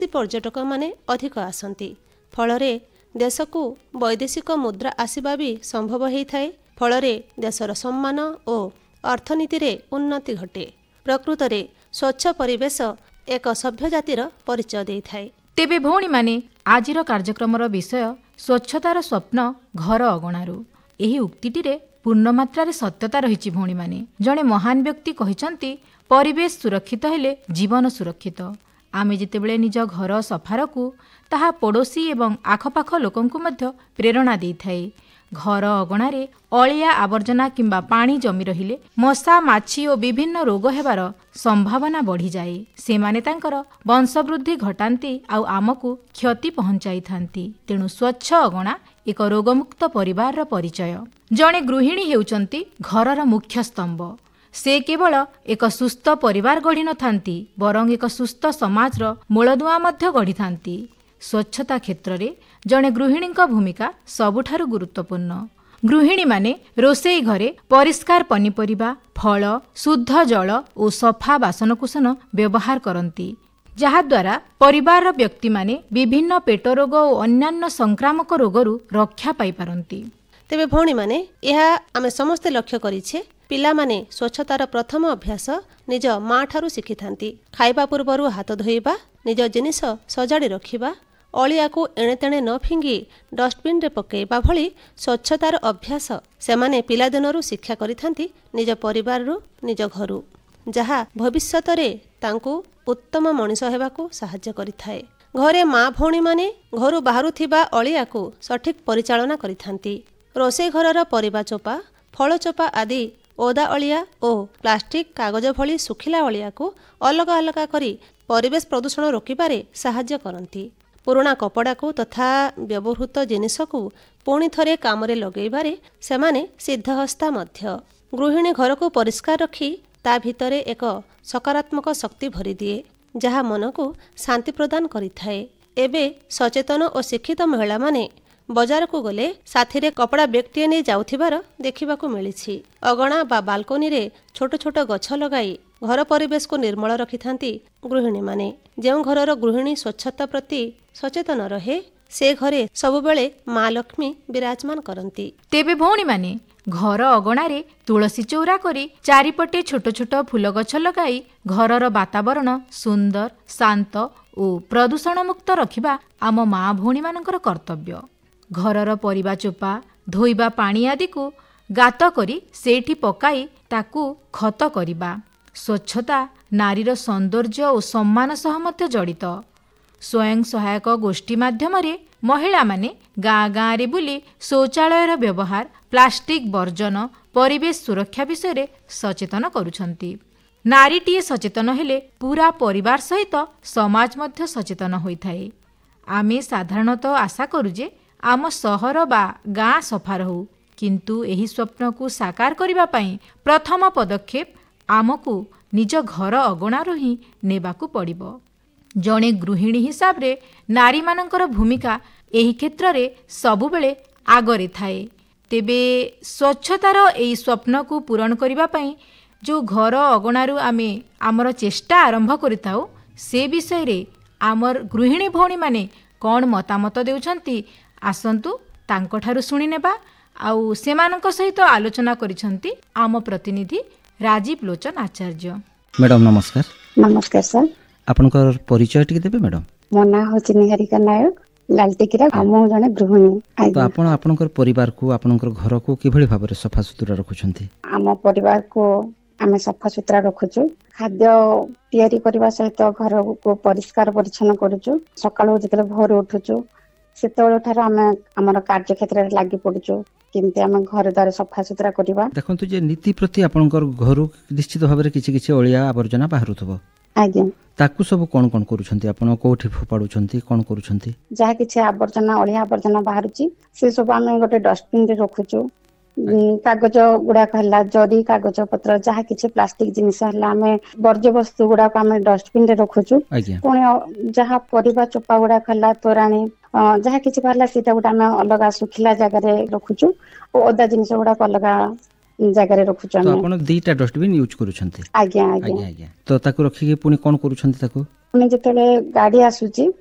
पर्यटक माने अधिक आसंती फलरे देशकू वैदेशिक मुद्रा आसिबा भी संभव होता है। फलरे देशर सम्मान और अर्थनीति रे उन्नति घटे। प्रकृत रे स्वच्छ परिवेश एक सभ्य जातिर परिचय देता है। तेबे भौणी माने आजिर कार्यक्रमर विषय स्वच्छतार स्वप्न घर अगणारू। एही उक्तिटिरे पूर्णमात्रा सत्यता रही। भौणी माने जड़े महान व्यक्ति कहिसंती परिवेश सुरक्षित हेले जीवन सुरक्षित। आमे जितेबेले निज घर सफा रखु ताहा पड़ोशी एवं आखपाख लोकंकु मध्य प्रेरणा देइथाए। घर अगणारे अलिया आवर्जना किंबा पानी जमी रहिले मशा माछी और विभिन्न रोग हेबार संभावना बढ़ी जाए। सेमाने तांकर वंशवृद्धि घटांती आउ आमकु क्षति पहुंचाई थांती। तेणु स्वच्छ अगणा एक रोगमुक्त परिवार परिचय। जणे गृहिणी हेउचंती घरर मुख्य स्तंभ। से केवल एक सुस्थ परिवार गढ़ी न थांती बरं एक सुस्थ समाजर मूलदुआ मध्य गढ़ी थांती। स्वच्छता क्षेत्र में जड़े गृहिणी भूमिका सबुठारु गुरुत्वपूर्ण। गृहिणी माने रोषेई घरे परिष्कार पनीपरिबा फल शुद्ध जल और सफा बासनकुसन व्यवहार करती, जहाद्वारा परिवार व्यक्ति माने विभिन्न पेट रोग और अन्यान्य संक्रामक रोगरू रक्षा पाई पारंती। तेबे भौणी माने यह आमे समस्ते लक्ष्य करिछे। पिला माने स्वच्छतार प्रथम अभ्यास निज माँ ठारू शिखि थांती। खाइबा पूर्वरु हाथ धोइबा, निज जिनिस सजाड़ी रखिबा, अलिया को एणे तेणे न फिंगी डस्टबिन रे पकेइबा भली स्वच्छतार अभ्यास सेमाने पिलादिनरू शिक्षा करिथांती निज परिवाररू निज घरू, जहा भविष्यत रे तांकू उत्तम मनीष हेबाकू सहाय्य करिथाए। घरे माँ भौणी माने घरू बाहरुथिबा अलिया को सठिक परिचालना करिथांती। रोषेई घरर परिबा चोपा फल चोपा आदि ओदा अलिया और प्लास्टिक कागज भली सुखिला अलिया को अलग अलग करी परिवेश प्रदूषण रोकिबारे सहाय्य करती। पुराना कपड़ा को तथा व्यवहृत जिनिस को पुणी थरे कामरे लगेबारे सेमाने सिद्धहस्ता मध्य। गृहिणी घर को परिष्कार रखी ता भितरे एक सकारात्मक शक्ति भरी दिए, जहा मन को शांति प्रदान करिथाए। एबे सचेतन और शिक्षित महिला माने बजार को गले साथी कपड़ा बेगटीए नहीं जाउथिबार देखिबाकू मिलिछि। अगणा बा बाल्कनी रे छोट छोट गछ लगाई घर परिवेश को निर्मल रखिथांती गृहिणी माने। जेउ घरर गृहिणी स्वच्छता प्रति सचेतन रहे से घरे सबुबेले माँ लक्ष्मी विराजमान करती। तेबे भौणी माने घर अगणारे तुलसी चौरा करी चारिपटे छोट छोट फूल गछ लगाई घरर वातावरण सुंदर शांत और प्रदूषण मुक्त रखिबा आम माँ भौणी मानकर कर्तव्य। घरर परिबा चोपा धोइबा पानी आदि को गात करी सेठी पकाई ताकू खत करिबा। स्वच्छता नारीर सौंदर्य और सम्मान सह मध्य जड़ित। स्वयं सहायक गोष्ठी माध्यम महिला माने गाँ गाँ रे बुली शौचालयर व्यवहार प्लास्टिक वर्जन परिवेश सुरक्षा विषय रे सचेतन करुछंती। नारीटीए सचेतन हेले पूरा परिवार सहित समाज मध्य सचेतन होइथाए। आमे साधारणतः आशा करूजे आम सहर बा गाँ सफा रहू, किंतु एही स्वप्न को साकार करिबा पई प्रथम पदक्षेप आमको निज घर अगणारू ही नेबाकू पड़िबो। जणे गृहिणी हिसाब रे नारी मानकर भूमिका एही क्षेत्र रे सबुबेले आगरे थाए। तेबे स्वच्छतार एही स्वप्न को पूरण करिबा पई जो घर अगणारू आमे आमर चेष्टा आरंभ करिताउ से विषय रे आमर गृहिणी भौणी माने कौन मतामत देउछंती आसंतु तांको ठारू सुनि नेबा। आउ सेमानक सहित आलोचना करिसंती आम प्रतिनिधि राजीव लोचन आचार्य। मैडम नमस्कार। नमस्कार सर। आपनकर परिचय टिके देबे मैडम? मो ना होची निहारिका नायक लालटेकिरा हम जने गृहिणी। तो आपण आपनकर परिवार को आपनकर घर को किभଳି भाबरे सफा सुतरा रखुछंती? आम परिवार को आमे सफा सुतरा रखुछु। खाद्य तैयारी करबा सहित घर को परिष्कार परिच्छन्न करूछु। सकाळो जेतले भोर उठुछु सेतବେଳେ ठाରୁ ଆମେ ଆମର କାର୍ଯ୍ୟ କ୍ଷେତ୍ରରେ ଲାଗି ପଡୁଛୁ କେମିତି ଆମେ ଘର ଦ୍ୱାର ସଫା ସୁତରା କରିବା। ଦେଖନ୍ତୁ ଯେ ନୀତି ପ୍ରତି ଆପଣଙ୍କର ଘରୁ ନିଶ୍ଚିତ ଭାବରେ କିଛି କିଛି ଅଳିଆ ଆବର୍ଜନା ବାହାରୁଥିବ। ଆଜ୍ଞା। ତାକୁ ସବୁ କଣ କଣ କରୁଛନ୍ତି ଆପଣ? କୋଉଠି ଫୋପାଡୁଛନ୍ତି କଣ କରୁଛନ୍ତି? ଯାହା କିଛି ଆବର୍ଜନା ଅଳିଆ ଆବର୍ଜନା ବାହାରୁଛି ସେ ସବୁ ଆମେ ଗୋଟେ ଡଷ୍ଟବିନ ରେ ରଖୁଛୁ। कागज गुड़ाक है जरी कागज पत्र जहाँ किसी प्लास्टिक जिनिस है आमे वर्ज्य वस्तु गुड़ाक आमे डस्टबिन रे रखुचु पुणी जहाँ परिबा चोपा गुड़ाक है तोराणी जहाँ किसी बाहर सीटा गोटे आमे अलग सुखिला जगह रखुचु और ओदा जिनिस गुड़ाक अलग जगह रखुचु। तो आपण दुईटा डस्टबिन यूज करूछंती? आज्ञा आज्ञा। तो ताको रखिके पुणी कोन करूछंती? ताको ଆମେ ଯେତେବେଳେ ଗାଡି ଆସୁଛି